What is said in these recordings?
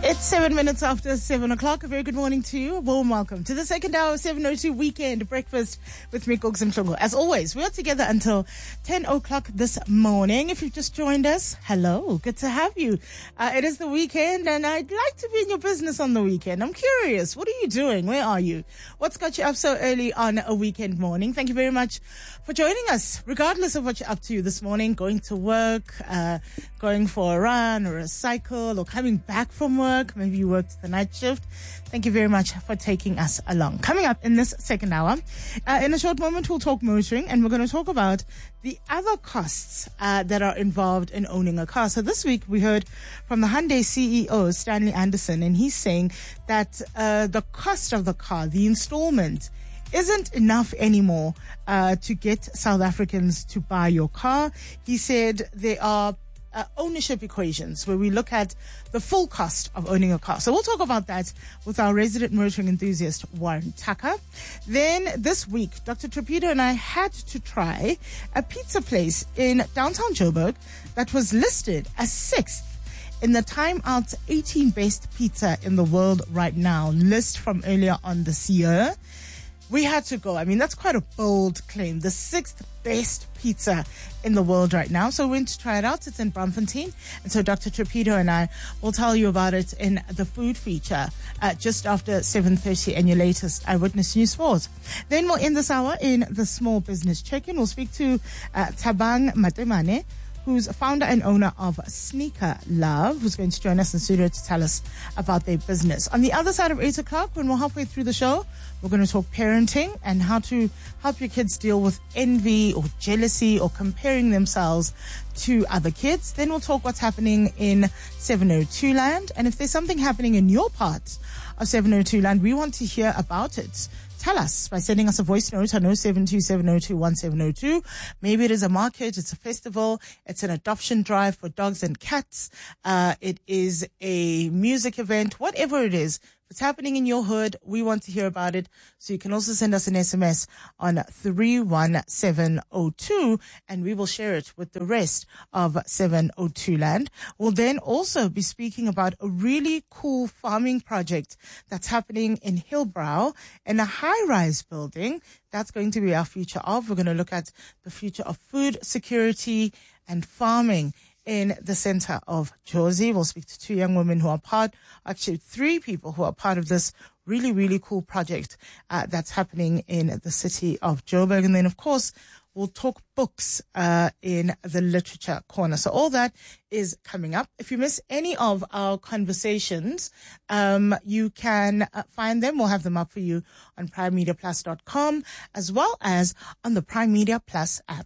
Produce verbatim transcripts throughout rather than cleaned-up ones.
It's seven minutes after seven o'clock. A very good morning to you. A warm welcome to the second hour of seven oh two Weekend Breakfast with me, Gogs and Mhlongo. As always, we are together until ten o'clock this morning. If you've just joined us, hello. Good to have you. Uh, it is the weekend, and I'd like to be in your business on the weekend. I'm curious. What are you doing? Where are you? What's got you up so early on a weekend morning? Thank you very much for joining us, regardless of what you're up to this morning, going to work, uh, going for a run or a cycle, or coming back from work. Maybe you worked the night shift. Thank you very much for taking us along. Coming up in this second hour, uh, in a short moment, we'll talk motoring, and we're going to talk about the other costs uh, that are involved in owning a car. So this week, we heard from the Hyundai C E O, Stanley Anderson, and he's saying that uh, the cost of the car, the installment, isn't enough anymore uh, to get South Africans to buy your car. He said there are Uh, ownership equations where we look at the full cost of owning a car. So we'll talk about that with our resident motoring enthusiast, Warren Tucker. Then this week, Doctor Trapido and I had to try a pizza place in downtown Joburg that was listed as sixth in the Time Out's eighteen best pizza in the world right now list from earlier on this year. We had to go. I mean, that's quite a bold claim. The sixth best pizza in the world right now. So we went to try it out. It's in Braamfontein. And so Doctor Trapido and I will tell you about it in the food feature uh, just after seven thirty and your latest Eyewitness News Sports. Then we'll end this hour in the small business check-in. We'll speak to uh, Thabang Matemane, who's a founder and owner of Sneaker Love, who's going to join us in studio to tell us about their business. On the other side of eight o'clock, when we're halfway through the show, we're going to talk parenting and how to help your kids deal with envy or jealousy or comparing themselves to other kids. Then we'll talk what's happening in seven oh two land. And if there's something happening in your part of seven oh two land, we want to hear about it. Tell us by sending us a voice note on oh seven two seven oh two one seven oh two. Maybe it is a market, it's a festival, it's an adoption drive for dogs and cats. Uh, it is a music event, whatever it is. If it's happening in your hood, we want to hear about it. So you can also send us an S M S on three one seven oh two and we will share it with the rest of seven oh two land. We'll then also be speaking about a really cool farming project that's happening in Hillbrow in a high-rise building. That's going to be our future of. We're going to look at the future of food security and farming in the center of Jozi. We'll speak to two young women who are part, actually three people who are part of this really, really cool project uh, that's happening in the city of Joburg. And then, of course, we'll talk books uh, in the literature corner. So all that is coming up. If you miss any of our conversations, um, you can uh, find them. We'll have them up for you on prime media plus dot com as well as on the Prime Media Plus app.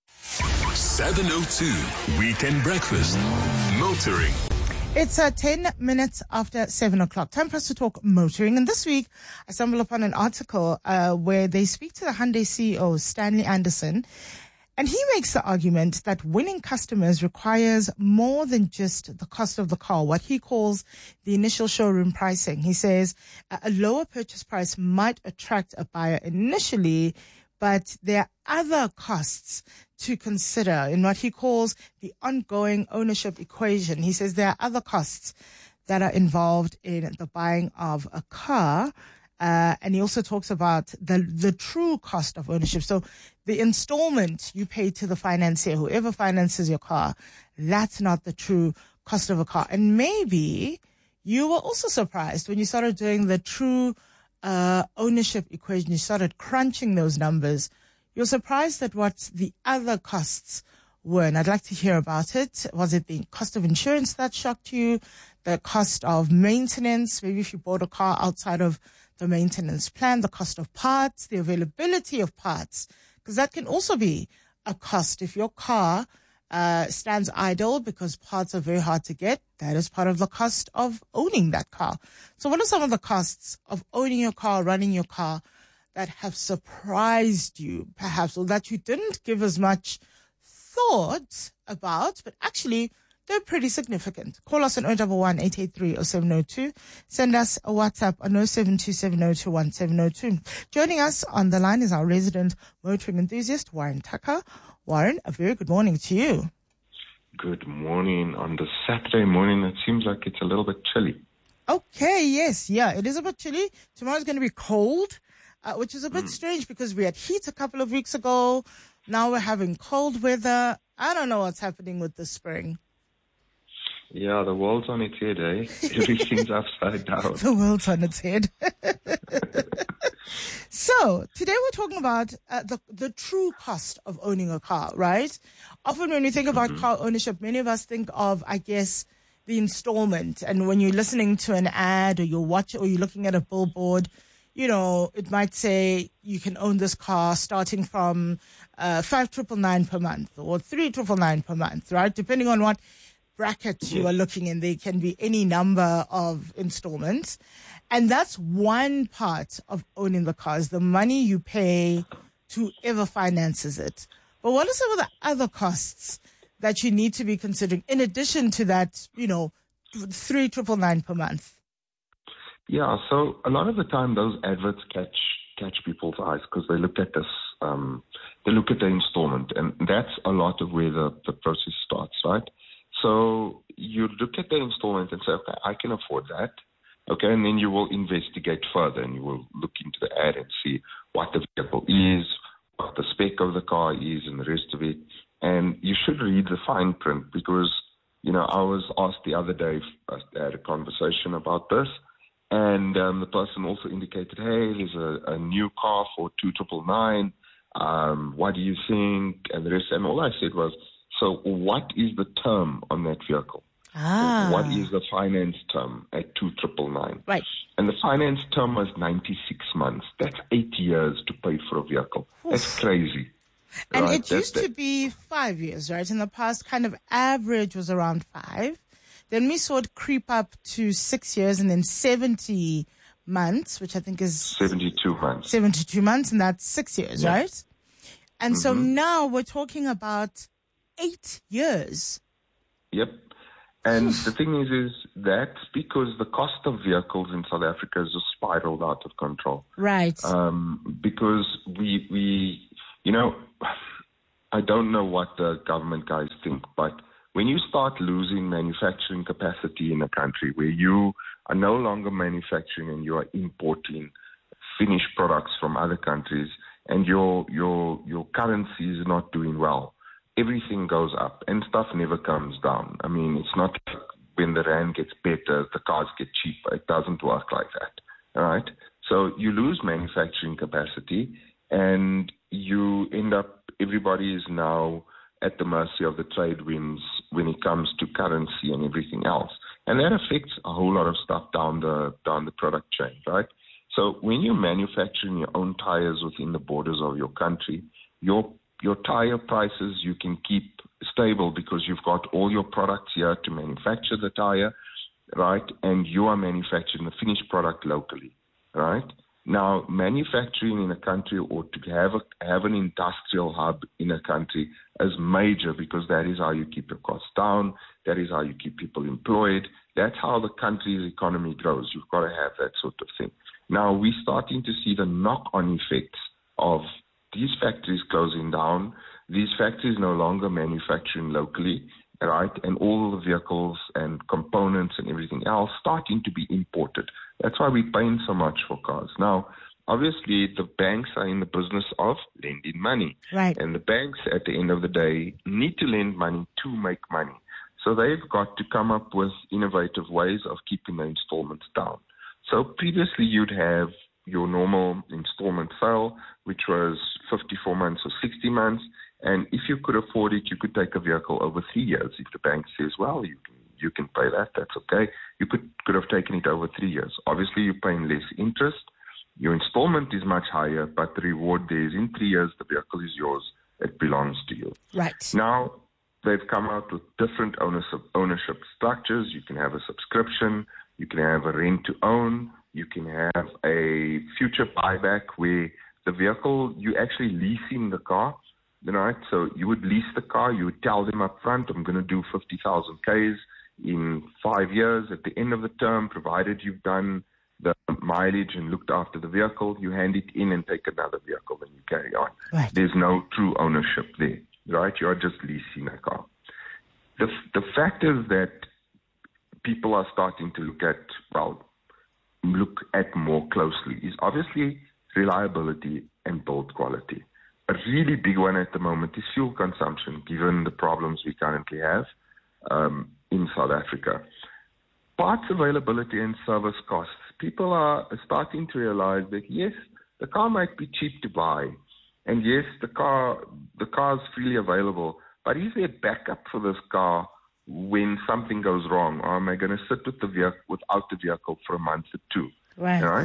seven oh two Weekend Breakfast. Motoring. It's uh, ten minutes after seven o'clock. Time for us to talk motoring. And this week, I stumbled upon an article uh, where they speak to the Hyundai C E O, Stanley Anderson. And he makes the argument that winning customers requires more than just the cost of the car, what he calls the initial showroom pricing. He says a lower purchase price might attract a buyer initially, but there are other costs to consider in what he calls the ongoing ownership equation. He says there are other costs that are involved in the buying of a car. Uh, and he also talks about the the true cost of ownership. So the installment you pay to the financier, whoever finances your car, that's not the true cost of a car. And maybe you were also surprised when you started doing the true uh ownership equation. You started crunching those numbers. You're surprised at what the other costs were. And I'd like to hear about it. Was it the cost of insurance that shocked you? The cost of maintenance? Maybe if you bought a car outside of the maintenance plan, the cost of parts, the availability of parts, because that can also be a cost. If your car uh stands idle because parts are very hard to get, that is part of the cost of owning that car. So what are some of the costs of owning your car, running your car, that have surprised you, perhaps, or that you didn't give as much thought about, but actually they're pretty significant? Call us on oh one one, eight eight three, oh seven oh two. Send us a WhatsApp on oh seven two seven oh two one seven oh two. Joining us on the line is our resident motoring enthusiast, Warren Tucker. Warren, a very good morning to you. Good morning. On the Saturday morning, it seems like it's a little bit chilly. Okay, yes, yeah, it is a bit chilly. Tomorrow's going to be cold, uh, which is a bit Mm. strange because we had heat a couple of weeks ago. Now we're having cold weather. I don't know what's happening with the spring. Yeah, the world's on its head, eh? Everything's upside down. The world's on its head. So today we're talking about uh, the the true cost of owning a car, right? Often when we think about Mm-hmm. car ownership, many of us think of, I guess, the installment. And when you're listening to an ad or you're watching or you're looking at a billboard, you know, it might say you can own this car starting from uh, five triple nine per month or three triple nine per month, right? Depending on what bracket you are looking in, there can be any number of installments. And that's one part of owning the car, is the money you pay to whoever finances it. But what are some of the other costs that you need to be considering in addition to that, you know, three triple nine per month? Yeah, so a lot of the time those adverts catch catch people's eyes because they look at this, um, they look at the installment, and that's a lot of where the, the process starts, right? So you look at the installment and say, okay, I can afford that. Okay, and then you will investigate further and you will look into the ad and see what the vehicle is, what the spec of the car is, and the rest of it. And you should read the fine print because, you know, I was asked the other day, I had a conversation about this, and um, the person also indicated, hey, there's a, a new car for two triple nine. Um, what do you think? And the rest. And all I said was, so what is the term on that vehicle? Ah. What is the finance term at two triple nine? Right. And the finance term was ninety-six months. That's eight years to pay for a vehicle. Oof. That's crazy. And right? it That's used the- to be five years, right? In the past, kind of average was around five. Then we saw it creep up to six years and then seventy months, which I think is seventy-two months. seventy-two months, and that's six years, Yeah. right? And so Mhm. now we're talking about eight years. Yep. And the thing is, is that's because the cost of vehicles in South Africa has just spiraled out of control. Right. Um, because we, we, you know, I don't know what the government guys think, but when you start losing manufacturing capacity in a country where you are no longer manufacturing and you are importing finished products from other countries, and your your your currency is not doing well, everything goes up and stuff never comes down. I mean, it's not like when the rand gets better, the cars get cheaper. It doesn't work like that. All right. So you lose manufacturing capacity and you end up, everybody is now at the mercy of the trade winds when it comes to currency and everything else. And that affects a whole lot of stuff down the down the product chain, right? So when you're manufacturing your own tires within the borders of your country, your your tire prices you can keep stable because you've got all your products here to manufacture the tire, right? And you are manufacturing the finished product locally, right? Now, manufacturing in a country or to have a, have an industrial hub in a country is major because that is how you keep your costs down. That is how you keep people employed. That's how the country's economy grows. You've got to have that sort of thing. Now, we're starting to see the knock-on effects of these factories closing down, these factories no longer manufacturing locally, right? And all the vehicles and components and everything else starting to be imported. That's why we're paying so much for cars. Now, obviously, the banks are in the business of lending money. Right. And the banks, at the end of the day, need to lend money to make money. So they've got to come up with innovative ways of keeping the installments down. So previously, you'd have your normal installment sale, which was fifty-four months or sixty months. And if you could afford it, you could take a vehicle over three years. If the bank says, well, you can, you can pay that, that's okay. You could, could have taken it over three years. Obviously, you're paying less interest. Your installment is much higher, but the reward there is in three years, the vehicle is yours. It belongs to you. Right. Now, they've come out with different ownership, ownership structures. You can have a subscription. You can have a rent-to-own. You can have a future buyback where the vehicle, you actually leasing the car, right? So you would lease the car. You would tell them up front, I'm going to do fifty thousand Ks in five years. At the end of the term, provided you've done the mileage and looked after the vehicle, you hand it in and take another vehicle and you carry on. Right. There's no true ownership there, right? You're just leasing a car. The, the fact is that people are starting to look at, well, look at more closely is obviously reliability and build quality. A really big one at the moment is fuel consumption, given the problems we currently have um, in South Africa. Parts availability and service costs. People are starting to realize that, yes, the car might be cheap to buy, and yes, the car the car is freely available, but is there backup for this car when something goes wrong, or am I going to sit with the vehicle, without the vehicle for a month or two? Right. Right?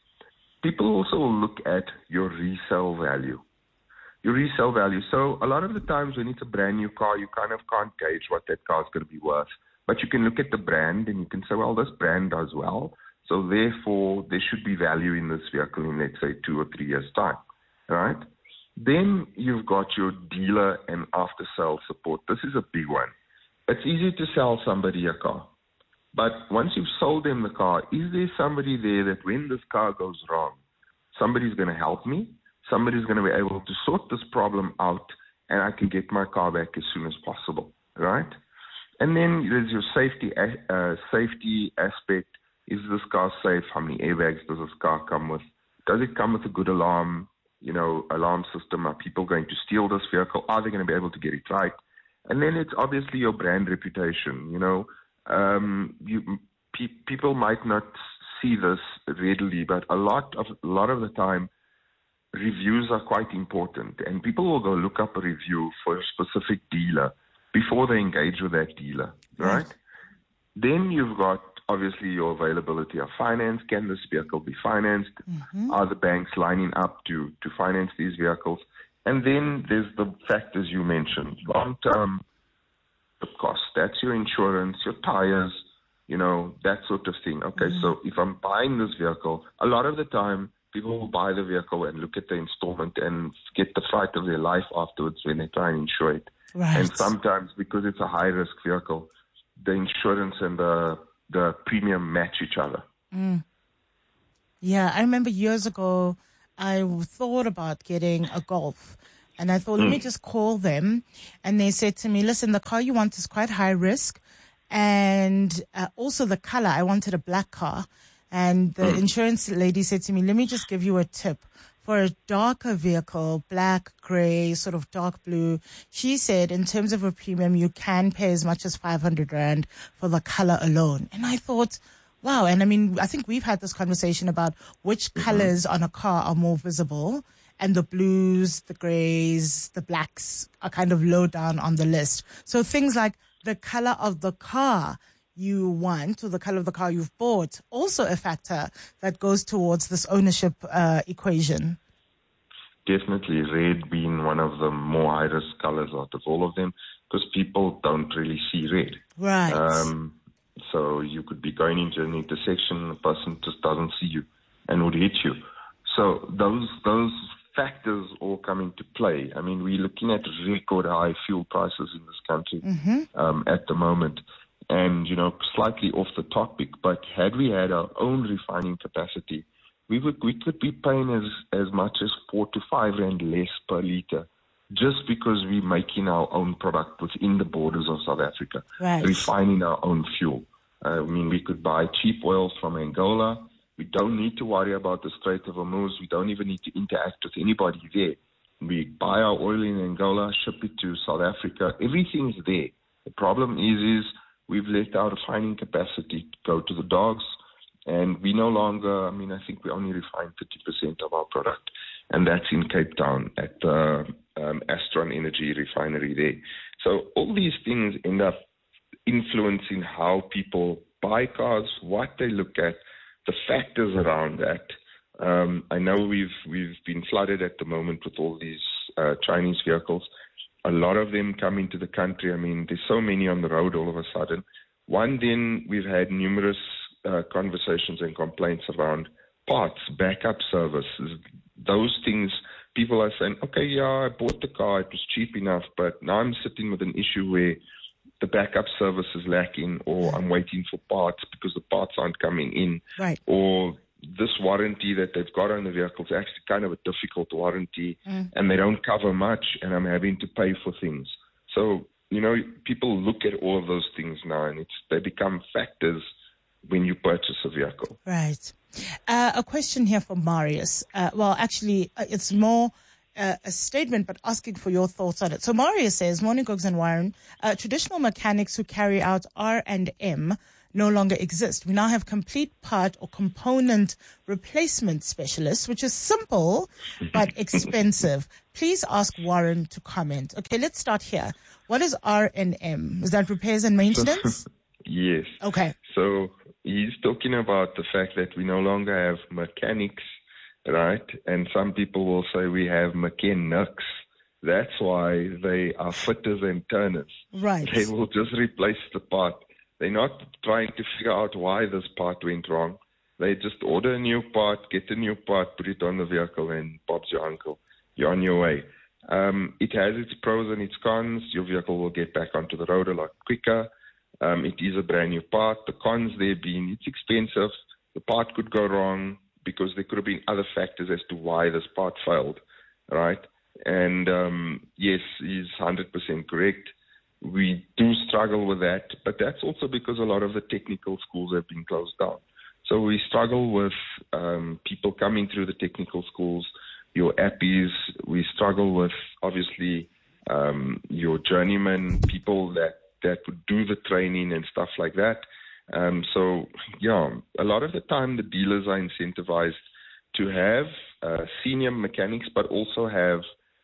People also look at your resale value. Your resale value. So a lot of the times when it's a brand new car, you kind of can't gauge what that car is going to be worth. But you can look at the brand and you can say, well, this brand does well, so therefore there should be value in this vehicle in, let's say, two or three years' time. Right? Then you've got your dealer and after-sales support. This is a big one. It's easy to sell somebody a car. But once you've sold them the car, is there somebody there that when this car goes wrong, somebody's going to help me? Somebody's going to be able to sort this problem out and I can get my car back as soon as possible, right? And then there's your safety uh, safety aspect. Is this car safe? How many airbags does this car come with? Does it come with a good alarm, you know, alarm system? Are people going to steal this vehicle? Are they going to be able to get it right? And then it's obviously your brand reputation. You know, um, you, pe- people might not see this readily, but a lot of a lot of the time, reviews are quite important, and people will go look up a review for a specific dealer before they engage with that dealer, right? Yes. Then you've got obviously your availability of finance. Can this vehicle be financed? Mm-hmm. Are the banks lining up to to finance these vehicles? And then there's the factors you mentioned, long-term cost. That's your insurance, your tires, you know, that sort of thing. Okay, mm-hmm. So if I'm buying this vehicle, a lot of the time people will buy the vehicle and look at the installment and get the fright of their life afterwards when they try and insure it. Right. And sometimes because it's a high-risk vehicle, the insurance and the the premium match each other. Mm. Yeah, I remember years ago, I thought about getting a Golf, and I thought, mm. let me just call them. And they said to me, listen, the car you want is quite high risk. And uh, also the color, I wanted a black car. And the mm. insurance lady said to me, let me just give you a tip. For a darker vehicle, black, gray, sort of dark blue, she said in terms of a premium, you can pay as much as five hundred rand for the color alone. And I thought, wow. And I mean, I think we've had this conversation about which mm-hmm. colors on a car are more visible, and the blues, the grays, the blacks are kind of low down on the list. So things like the color of the car you want, or the color of the car you've bought, also a factor that goes towards this ownership uh, equation. Definitely, red being one of the more high-risk colors out of all of them, because people don't really see red. Right. Um, so you could be going into an intersection, a person just doesn't see you and would hit you. So those those factors all come into play. I mean, we're looking at record high fuel prices in this country mm-hmm. um, at the moment. And, you know, slightly off the topic, but had we had our own refining capacity, we would we could be paying as, as much as four to five rand less per litre, just because we're making our own product within the borders of South Africa, right. refining our own fuel. Uh, I mean, we could buy cheap oil from Angola. We don't need to worry about the Strait of Hormuz. We don't even need to interact with anybody there. We buy our oil in Angola, ship it to South Africa. Everything's there. The problem is, is we've let our refining capacity go to the dogs, and we no longer, I mean, I think we only refine thirty percent of our product, and that's in Cape Town at the um, Astron Energy refinery there. So all these things end up influencing how people buy cars, what they look at, the factors around that. Um, I know we've we've been flooded at the moment with all these uh, Chinese vehicles. A lot of them come into the country. I mean, there's so many on the road all of a sudden. One, then we've had numerous uh, conversations and complaints around parts, backup services. Those things, people are saying, okay, yeah, I bought the car, it was cheap enough, but now I'm sitting with an issue where the backup service is lacking, or I'm waiting for parts because the parts aren't coming in. Right. Or this warranty that they've got on the vehicle is actually kind of a difficult warranty, mm. and they don't cover much, and I'm having to pay for things. So you know, people look at all of those things now, and it's they become factors when you purchase a vehicle. Right. Uh, a question here from Marius. Uh, well, actually, uh, it's more uh, a statement, but asking for your thoughts on it. So Marius says, morning, Gogs and Warren, uh, traditional mechanics who carry out R and M no longer exist. We now have complete part or component replacement specialists, which is simple but expensive. Please ask Warren to comment. Okay, let's start here. What is R and M? Is that repairs and maintenance? Yes. Okay. So he's talking about the fact that we no longer have mechanics, right? And some people will say we have mechanics. That's why they are fitters and turners. Right. They will just replace the part. They're not trying to figure out why this part went wrong. They just order a new part, get a new part, put it on the vehicle, and Bob's your uncle. You're on your way. Um, it has its pros and its cons. Your vehicle will get back onto the road a lot quicker. Um, it is a brand new part. The cons there being it's expensive. The part could go wrong because there could have been other factors as to why this part failed, right? And um, yes, he's one hundred percent correct. We do struggle with that, but that's also because a lot of the technical schools have been closed down. So we struggle with um, people coming through the technical schools, your appies. We struggle with, obviously, um, your journeymen, people that, that would do the training and stuff like that. Um, so, yeah, a lot of the time the dealers are incentivized to have uh, senior mechanics, but also have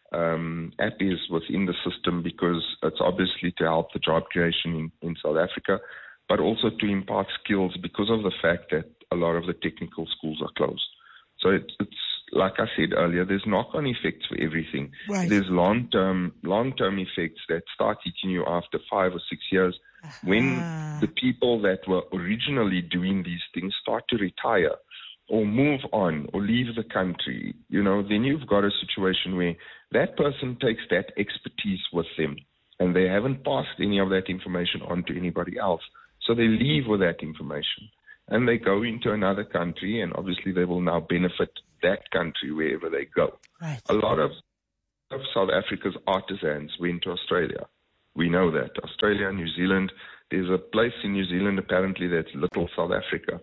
um, appies within the system, because it's obviously to help the job creation in, in South Africa, but also to impart skills because of the fact that a lot of the technical schools are closed. So it, it's like I said earlier, there's knock-on effects for everything. Right. There's long-term long-term effects that start hitting you after five or six years uh-huh. when the people that were originally doing these things start to retire or move on or leave the country. You know, then you've got a situation where that person takes that expertise with them and they haven't passed any of that information on to anybody else. So they leave with that information and they go into another country, and obviously they will now benefit that country wherever they go. Right. A lot of, of South Africa's artisans went to Australia. We know that. Australia, New Zealand. There's a place in New Zealand apparently that's Little South Africa.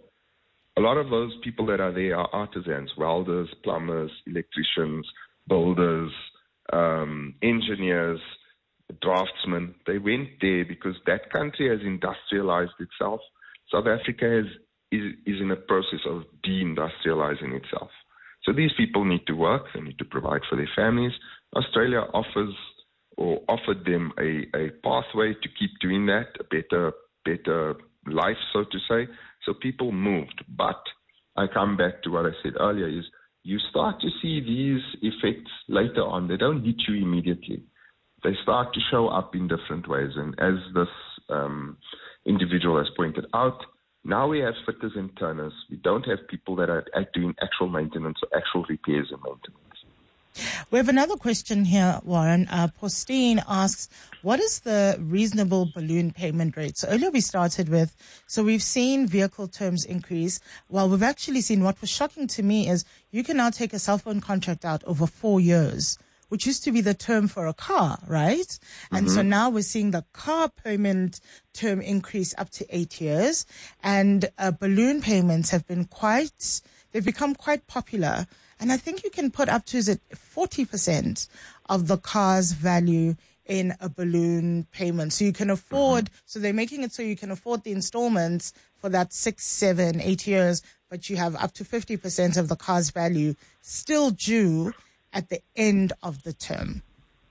A lot of those people that are there are artisans, welders, plumbers, electricians, builders, um, engineers, draftsmen. They went there because that country has industrialized itself. South Africa has, is, is in a process of deindustrializing itself. So these people need to work. They need to provide for their families. Australia offers or offered them a, a pathway to keep doing that, a better, better life, so to say. So people moved. But I come back to what I said earlier is you start to see these effects later on. They don't hit you immediately. They start to show up in different ways. And as this um, individual has pointed out, now we have fitters and turners. We don't have people that are doing actual maintenance or actual repairs and maintenance. We have another question here, Warren. Uh, Postine asks, what is the reasonable balloon payment rate? So earlier we started with, so we've seen vehicle terms increase. Well, we've actually seen, what was shocking to me is you can now take a cell phone contract out over four years, which used to be the term for a car, right? Mm-hmm. And so now we're seeing the car payment term increase up to eight years. And uh, balloon payments have been quite, they've become quite popular. And I think you can put up to, is it forty percent of the car's value in a balloon payment. So you can afford, mm-hmm. so they're making it so you can afford the installments for that six, seven, eight years, but you have up to fifty percent of the car's value still due at the end of the term.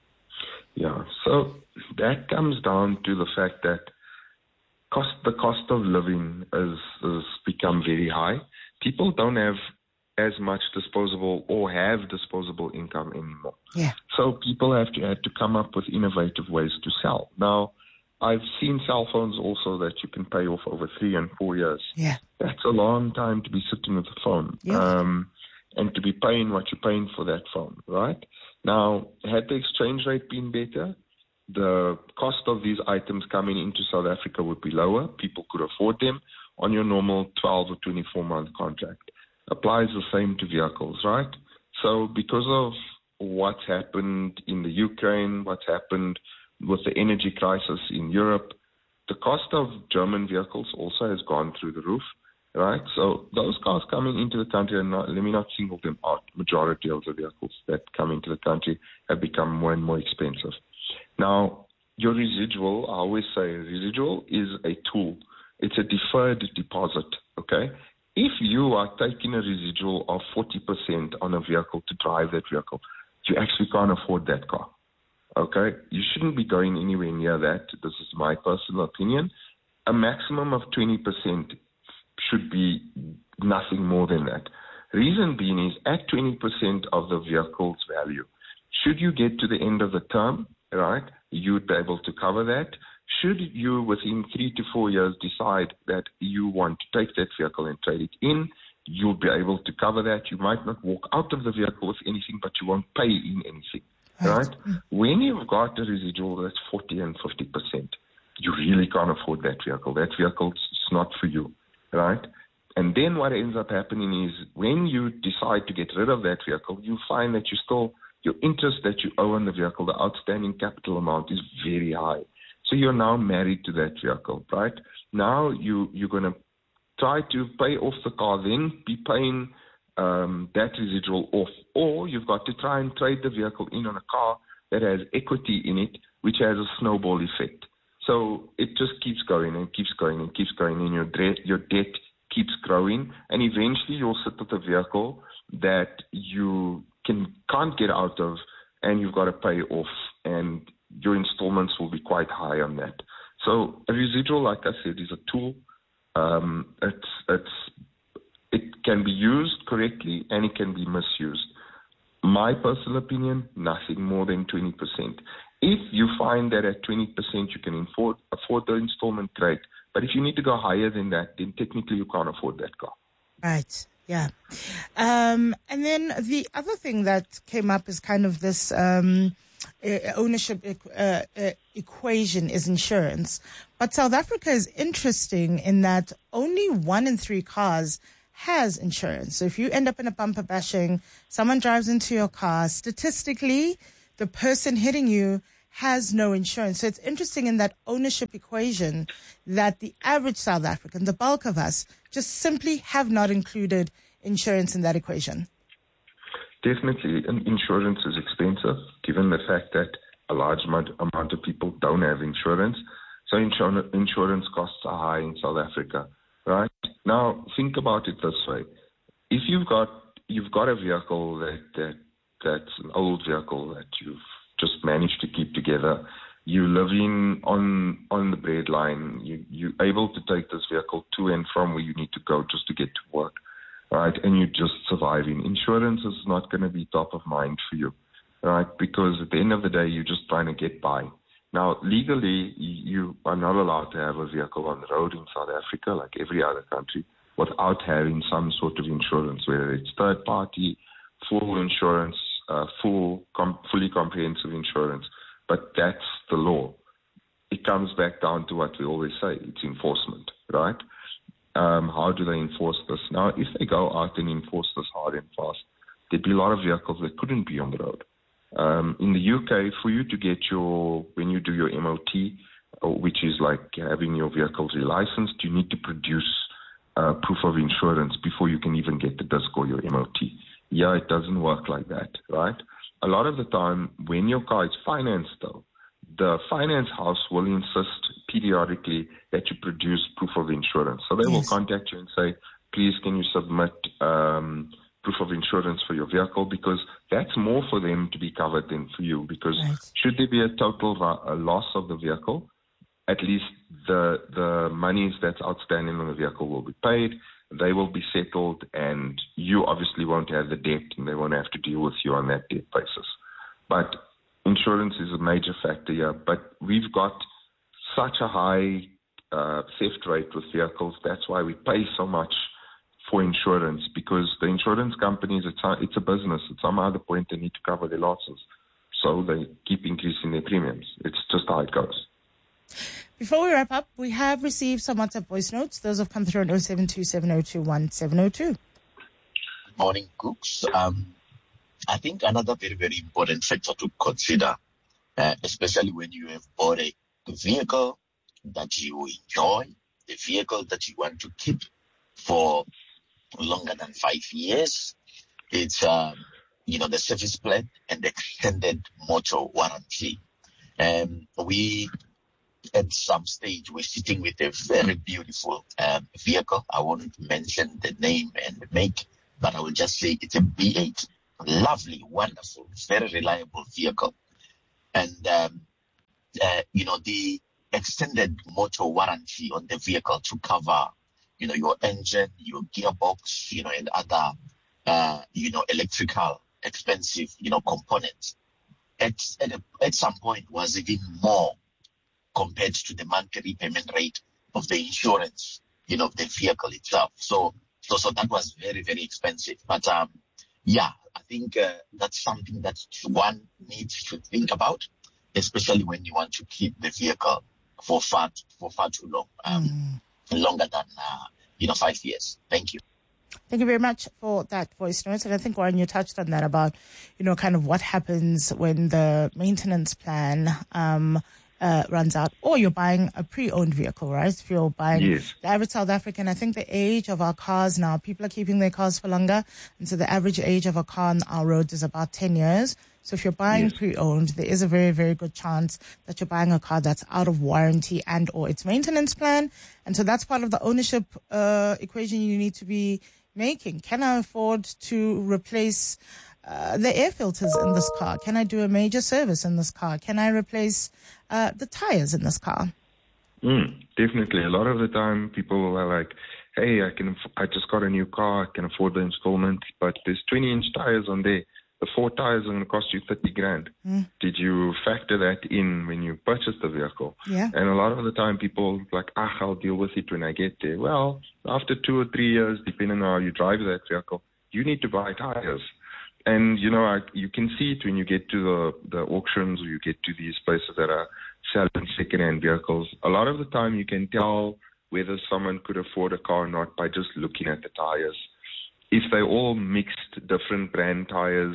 Yeah, so that comes down to the fact that cost the cost of living has, has become very high. People don't have as much disposable or have disposable income anymore. Yeah. So people have to have to come up with innovative ways to sell. Now, I've seen cell phones also that you can pay off over three and four years. Yeah. That's a long time to be sitting with a phone. Yeah. Um, and to be paying what you're paying for that phone, right? Now, had the exchange rate been better, the cost of these items coming into South Africa would be lower. People could afford them on your normal twelve or twenty-four month contract. Applies the same to vehicles, right? So because of what's happened in the Ukraine, what's happened with the energy crisis in Europe, the cost of German vehicles also has gone through the roof, right? So those cars coming into the country, and not, let me not single them out, majority of the vehicles that come into the country have become more and more expensive. Now, your residual, I always say residual is a tool. It's a deferred deposit, okay? If you are taking a residual of forty percent on a vehicle to drive that vehicle, you actually can't afford that car. Okay, you shouldn't be going anywhere near that. This is my personal opinion. A maximum of twenty percent should be nothing more than that. Reason being is at twenty percent of the vehicle's value, should you get to the end of the term, right, you'd be able to cover that. Should you within three to four years decide that you want to take that vehicle and trade it in, you'll be able to cover that. You might not walk out of the vehicle with anything, but you won't pay in anything. Right? When you've got a residual that's forty and fifty percent, you really can't afford that vehicle. That vehicle is not for you, right? And then what ends up happening is when you decide to get rid of that vehicle, you find that you still, your interest that you owe on the vehicle, the outstanding capital amount is very high. So you're now married to that vehicle, right? Now you, you're going to try to pay off the car, then be paying Um, that residual off, or you've got to try and trade the vehicle in on a car that has equity in it, which has a snowball effect. So it just keeps going and keeps going and keeps going, and your debt, your debt keeps growing, and eventually you'll sit with a vehicle that you can can't get out of, and you've got to pay off, and your installments will be quite high on that. So a residual, like I said, is a tool. Um, it's it's It can be used correctly and it can be misused. My personal opinion, nothing more than twenty percent. If you find that at twenty percent you can afford, afford the installment, great. But if you need to go higher than that, then technically you can't afford that car. Right, yeah. Um, and then the other thing that came up is kind of this um, ownership uh, uh, equation is insurance. But South Africa is interesting in that only one in three cars has insurance. So if you end up in a bumper bashing, someone drives into your car, statistically, the person hitting you has no insurance. So it's interesting in that ownership equation that the average South African, the bulk of us, just simply have not included insurance in that equation. Definitely, insurance is expensive, given the fact that a large amount, amount of people don't have insurance. So insur- insurance costs are high in South Africa. Right? Now, think about it this way. If you've got you've got a vehicle that, that that's an old vehicle that you've just managed to keep together, you live in on on the breadline, you, you're able to take this vehicle to and from where you need to go just to get to work, right? And you're just surviving. Insurance is not going to be top of mind for you, right? Because at the end of the day, you're just trying to get by. Now, legally, you are not allowed to have a vehicle on the road in South Africa, like every other country, without having some sort of insurance, whether it's third-party, full insurance, uh, full, com- fully comprehensive insurance. But that's the law. It comes back down to what we always say, it's enforcement, right? Um, how do they enforce this? Now, if they go out and enforce this hard and fast, there'd be a lot of vehicles that couldn't be on the road. Um, in the U K, for you to get your, when you do your M O T, which is like having your vehicles relicensed, you need to produce uh, proof of insurance before you can even get the disc or your M O T. Yeah, it doesn't work like that, right? A lot of the time, when your car is financed, though, the finance house will insist periodically that you produce proof of insurance. So they yes. will contact you and say, please, can you submit um, proof of insurance for your vehicle, because that's more for them to be covered than for you, because right. should there be a total a loss of the vehicle, at least the the monies that's outstanding on the vehicle will be paid, they will be settled, and you obviously won't have the debt and they won't have to deal with you on that debt basis. But insurance is a major factor here, but we've got such a high uh, theft rate with vehicles. That's why we pay so much for insurance, because the insurance companies, it's a, it's a business. At some other point, they need to cover their losses. So they keep increasing their premiums. It's just how it goes. Before we wrap up, we have received some WhatsApp voice notes. Those have come through on oh seven two, seven oh two, one seven oh two. Good morning, Cooks. Um, I think another very, very important factor to consider uh, especially when you have bought a vehicle that you enjoy, the vehicle that you want to keep for longer than five years. It's, um, you know, the service plan and the extended motor warranty. Um, we, at some stage, we're sitting with a very beautiful um, vehicle. I won't mention the name and make, but I will just say it's a B eight. Lovely, wonderful, very reliable vehicle. And, um, uh, you know, the extended motor warranty on the vehicle to cover, you know, your engine, your gearbox, you know, and other, uh, you know, electrical expensive, you know, components. At, at, a, at some point was even more compared to the monthly repayment rate of the insurance, you know, of the vehicle itself. So, so, so that was very, very expensive. But, um, yeah, I think uh, that's something that one needs to think about, especially when you want to keep the vehicle for far, for far too long, um, mm. longer than, uh, you know, five years. Thank you. Thank you very much for that voice note. And I think, Warren, you touched on that about, you know, kind of what happens when the maintenance plan um, uh, runs out, or you're buying a pre-owned vehicle, right? If you're buying yes. the average South African, I think the age of our cars now, people are keeping their cars for longer. And so the average age of a car on our roads is about ten years. So if you're buying yes. pre-owned, there is a very, very good chance that you're buying a car that's out of warranty and or its maintenance plan. And so that's part of the ownership uh, equation you need to be making. Can I afford to replace uh, the air filters in this car? Can I do a major service in this car? Can I replace uh, the tires in this car? Mm, definitely. A lot of the time people are like, hey, I can, I just got a new car. I can afford the installment, but there's twenty inch tires on there. The four tires are going to cost you thirty grand. Mm. Did you factor that in when you purchased the vehicle? Yeah. And a lot of the time people like, ah, I'll deal with it when I get there. Well, after two or three years, depending on how you drive that vehicle, you need to buy tires. And, you know, I, you can see it when you get to the, the auctions or you get to these places that are selling second-hand vehicles. A lot of the time you can tell whether someone could afford a car or not by just looking at the tires. If they all mixed different brand tires,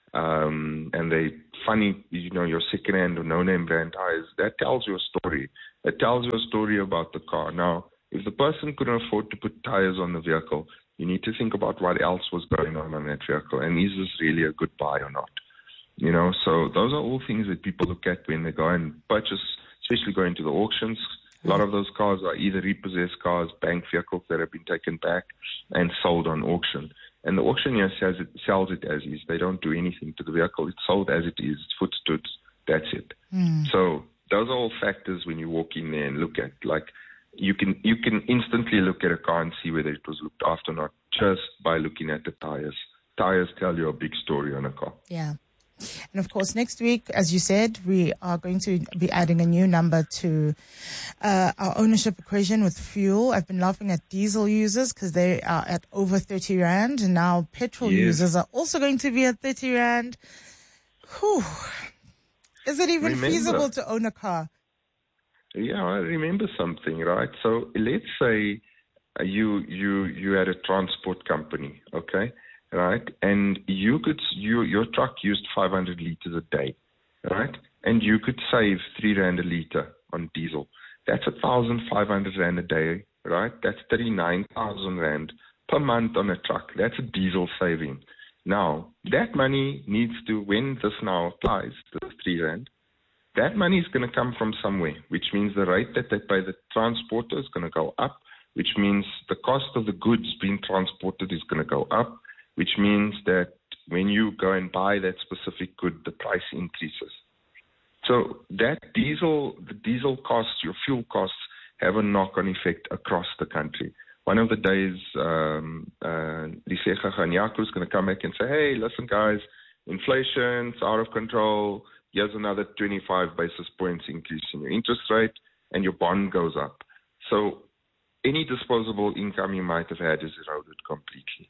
um, and they funny, you know, your second-hand or no-name brand tires, that tells you a story. It tells you a story about the car. Now, if the person couldn't afford to put tires on the vehicle, you need to think about what else was going on on that vehicle, and is this really a good buy or not? You know, so those are all things that people look at when they go and purchase, especially going to the auctions. A lot of those cars are either repossessed cars, bank vehicles that have been taken back and sold on auction. And the auctioneer says it, sells it as is. They don't do anything to the vehicle. It's sold as it is. It's footstood. That's it. Mm. So those are all factors when you walk in there and look at. Like you can you can instantly look at a car and see whether it was looked after or not just by looking at the tires. Tires tell you a big story on a car. Yeah. And of course, next week, as you said, we are going to be adding a new number to uh, our ownership equation with fuel. I've been laughing at diesel users because they are at over thirty rand. And now petrol yes. users are also going to be at thirty rand. Whew. Is it even remember, feasible to own a car? Yeah, I remember something, right? So let's say uh, you, you, you had a transport company, okay? Right, and you could you your truck used five hundred liters a day, right? And you could save three rand a liter on diesel. That's a thousand five hundred rand a day, right? That's thirty nine thousand rand per month on a truck. That's a diesel saving. Now that money needs to, when this now applies to the three rand, that money is going to come from somewhere, which means the rate that they pay the transporter is going to go up, which means the cost of the goods being transported is going to go up. Which means that when you go and buy that specific good, the price increases. So that diesel, the diesel costs, your fuel costs, have a knock-on effect across the country. One of the days, um, uh, Liseka Ganyaku is going to come back and say, hey, listen, guys, inflation's out of control. Here's another twenty-five basis points increase in your interest rate, and your bond goes up. So any disposable income you might have had is eroded completely.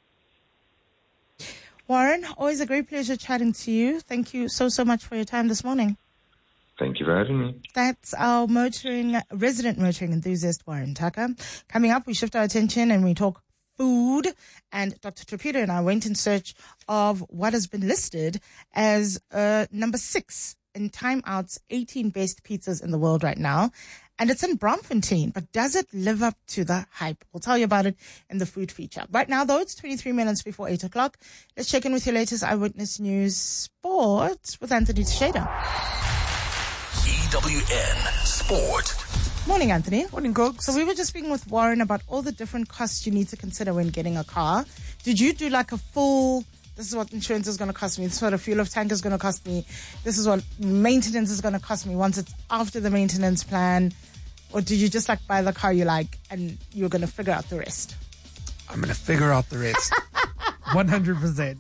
Warren, always a great pleasure chatting to you. Thank you so, so much for your time this morning. Thank you for having me. That's our motoring, resident motoring enthusiast, Warren Tucker. Coming up, we shift our attention and we talk food. And Doctor Trapedo and I went in search of what has been listed as uh, number six in Time Out's eighteen best pizzas in the world right now. And it's in Braamfontein, but does it live up to the hype? We'll tell you about it in the food feature. Right now, though, it's twenty-three minutes before eight o'clock. Let's check in with your latest Eyewitness News Sport with Anthony Teixeira. E W N Sport. Morning, Anthony. Morning, Gogs. So we were just speaking with Warren about all the different costs you need to consider when getting a car. Did you do like a full, this is what insurance is going to cost me, this is what a fuel of tank is going to cost me, this is what maintenance is going to cost me once it's after the maintenance plan? Or did you just like buy the car you like and you're going to figure out the rest? I'm going to figure out the rest. one hundred percent.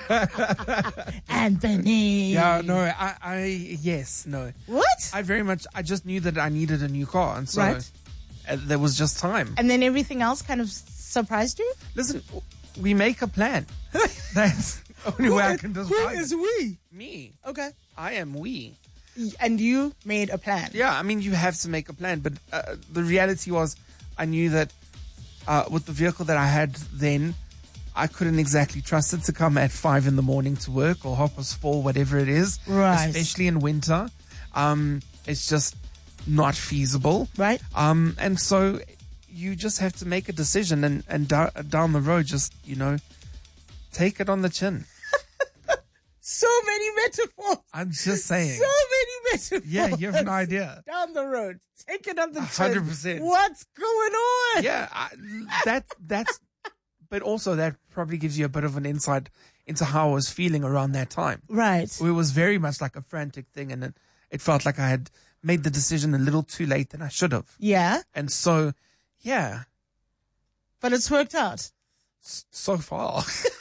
Anthony. Yeah, no, I, I, yes, no. What? I very much, I just knew that I needed a new car. And so Right. uh, there was just time. And then everything else kind of surprised you? Listen, we make a plan. That's the only way I can Who describe is it. we? Me. Okay. I am we. And you made a plan. Yeah, I mean, you have to make a plan. But uh, the reality was, I knew that uh, with the vehicle that I had then, I couldn't exactly trust it to come at five in the morning to work or half past four, whatever it is. Right. Especially in winter. Um, it's just not feasible. Right. Um, and so you just have to make a decision and, and da- down the road, just, you know, take it on the chin. So many metaphors. I'm just saying. So many metaphors. Yeah, you have no idea. Down the road. Take it on the A chin. hundred percent. What's going on? Yeah, I, that, that's, but also that probably gives you a bit of an insight into how I was feeling around that time. Right. It was very much like a frantic thing, and it, it felt like I had made the decision a little too late than I should have. Yeah. And so, yeah, But it's worked out. s- so far.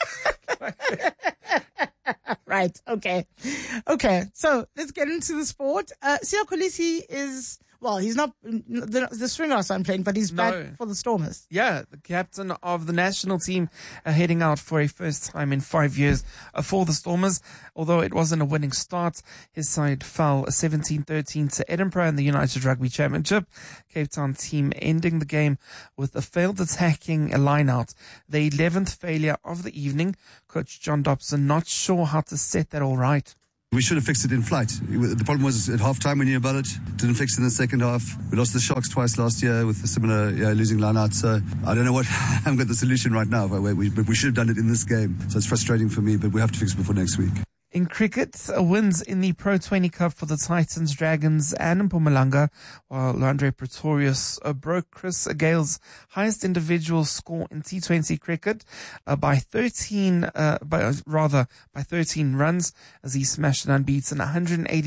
Right. Okay. Okay. So let's get into the sport. Uh, Siya Kolisi is, well, he's not, the, the stringers aren't playing, but he's No. back for the Stormers. Yeah, the captain of the national team uh, heading out for a first time in five years uh, for the Stormers. Although it wasn't a winning start, his side fell seventeen thirteen to Edinburgh in the United Rugby Championship. Cape Town team ending the game with a failed attacking line-out. The eleventh failure of the evening. Coach John Dobson not sure how to set that all right. We should have fixed it in flight. The problem was at half time we knew about it. Didn't fix it in the second half. We lost the Sharks twice last year with a similar yeah, losing line out. So I don't know what, I haven't got the solution right now. But we, but we should have done it in this game. So it's frustrating for me, but we have to fix it before next week. In cricket, uh, wins in the Pro twenty Cup for the Titans, Dragons and Mpumalanga, while Andre Pretorius uh, broke Chris Gale's highest individual score in T twenty cricket uh, by thirteen, uh, by, uh, rather by thirteen runs as he smashed an unbeaten one hundred eighty